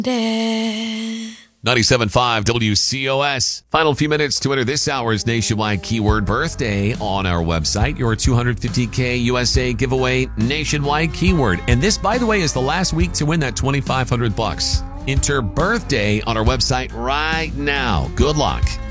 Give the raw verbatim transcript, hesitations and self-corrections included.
ninety-seven point five W C O S. Final few minutes to enter this hour's nationwide keyword birthday on our website. Your two hundred fifty K U S A giveaway nationwide keyword. And this, by the way, is the last week to win that twenty-five hundred bucks. Enter birthday on our website right now. Good luck.